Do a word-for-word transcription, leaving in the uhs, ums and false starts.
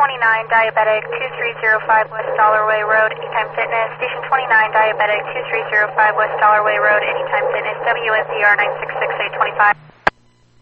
twenty-nine, Diabetic, two three zero five West Dollarway Road, Anytime Fitness. Station twenty-nine, Diabetic, two three zero five West Dollarway Road, Anytime Fitness, W S E R nine six six eight two five.